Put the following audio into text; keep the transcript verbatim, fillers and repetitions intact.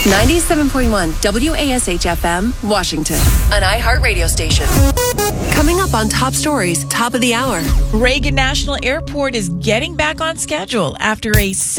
ninety-seven point one W A S H F M, Washington, an iHeart radio station. Coming up on Top Stories, top of the hour. Reagan National Airport is getting back on schedule after a